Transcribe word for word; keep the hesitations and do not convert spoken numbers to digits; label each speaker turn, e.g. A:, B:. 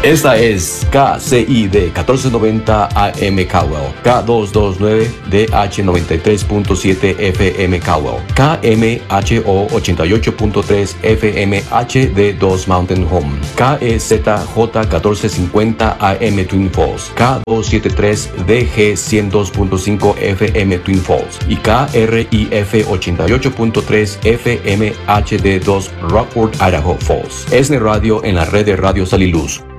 A: Esta es K C I D catorce noventa A M Caldwell, K doscientos veintinueve D H noventa y tres punto siete F M Caldwell, K M H O ochenta y ocho punto tres F M H D dos Mountain Home, K E Z J catorce cincuenta A M Twin Falls, K doscientos setenta y tres D G ciento dos punto cinco F M Twin Falls y K R I F ochenta y ocho punto tres F M H D dos Rockford, Idaho Falls. Es de radio en la red de Radio Sal y Luz.